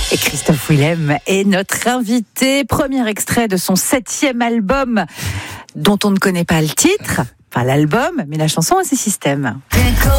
Et Christophe Willem est notre invité. Premier extrait de son 7e album, dont on ne connaît pas le titre, enfin l'album, mais la chanson a ses systèmes.